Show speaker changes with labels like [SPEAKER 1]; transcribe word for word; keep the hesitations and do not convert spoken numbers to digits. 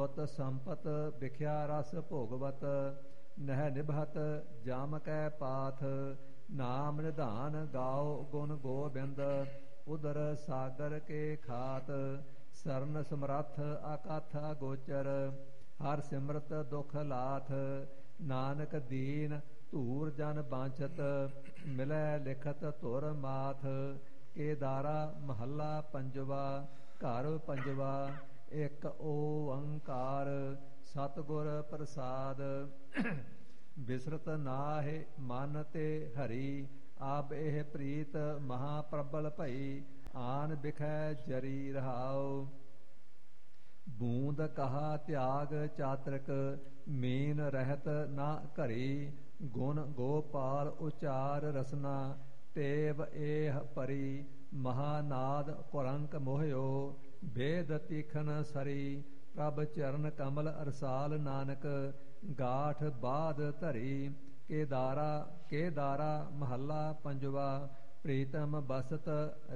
[SPEAKER 1] ਸੁਤ ਸੰਪਤ ਵਿਖਿਆ ਰਸ ਭੋਗਵਤ ਨਹਿ ਨਿਭਤ ਜਾਮ ਕੈ ਪਾਥ ਨਾਮ ਨਿਧਾਨ ਗਾਓ ਗੁਣ ਗੋਬਿੰਦ ਉਦਰ ਸਾਗਰ ਕੇ ਖਾਤ ਸਰਨ ਸਮਰੱਥ ਅਕਥ ਅਗੋਚਰ ਹਰ ਸਿਮਰਤ ਦੁਖ ਲਾਥ ਨਾਨਕ ਦੀਨ ਧੂਰ ਜਨ ਬਾਂਛਤ ਮਿਲੈ ਲਿਖਤ ਧੁਰ ਮਾਥ ਕੇਦਾਰਾ ਮਹੱਲਾ ਪੰਜਵਾ ਘਰ ਪੰਜਵਾ ਇੱਕ ਓੰਕਾਰ ਸਤਿਗੁਰ ਪ੍ਰਸਾਦ ਬਿਸਰਤ ਨਾਹਿ ਮਨ ਤੇ ਹਰੀ ਆਪ ਇਹ ਪ੍ਰੀਤ ਮਹਾ ਪ੍ਰਬਲ ਭਈ ਆਨ ਬਿਖੈ ਜਰੀ ਰਹਾਉ ਬੂੰਦ ਕਹਾ ਤਿਆਗ ਚਾਤਰਕ ਮੀਨ ਰਹਿਤ ਨਾ ਘਰੀ ਗੁਣ ਗੋਪਾਲ ਉਚਾਰ ਰਸਨਾ ਤੇਵ ਏਹ ਪਰੀ ਮਹਾਨਾਦ ਕੁਰੰਕ ਮੋਹਿਓ ਭੇਦ ਤੀਖਨ ਸਰੀ ਪ੍ਰਭ ਚਰਨ ਕਮਲ ਅਰਸਾਲ ਨਾਨਕ ਗਾਠ ਬਾਦ ਧਰੀ ਕੇਦਾਰਾ ਕੇਦਾਰਾ ਮਹੱਲਾ ਪੰਜਵਾ ਪ੍ਰੀਤਮ ਬਸਤ